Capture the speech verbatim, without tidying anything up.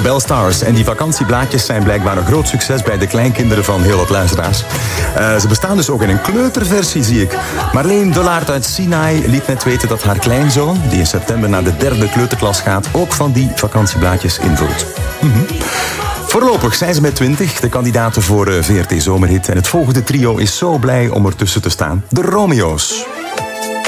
Belstars. En die vakantieblaadjes zijn blijkbaar een groot succes bij de kleinkinderen van heel wat luisteraars. Uh, ze bestaan dus ook in een kleuterversie, zie ik. Marleen Dolaert uit Sinai liet net weten dat haar kleinzoon, die in september naar de derde kleuterklas gaat, ook van die vakantieblaadjes invult. Mm-hmm. Voorlopig zijn ze met twintig, de kandidaten voor uh, V R T Zomerhit. En het volgende trio is zo blij om ertussen te staan. De Romeo's.